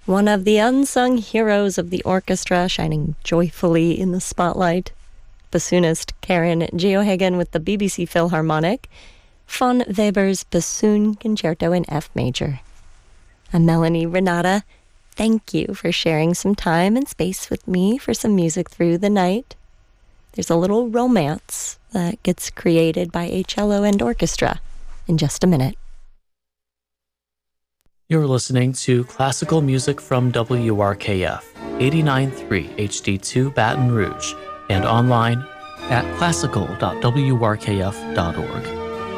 One of the unsung heroes of the orchestra shining joyfully in the spotlight. Bassoonist Karen Geohagen with the BBC Philharmonic, von Weber's Bassoon Concerto in F major. I'm Melanie Renata. Thank you for sharing some time and space with me for some music through the night. There's a little romance that gets created by a cello and orchestra in just a minute. You're listening to classical music from WRKF 89.3 HD2 Baton Rouge and online at classical.wrkf.org.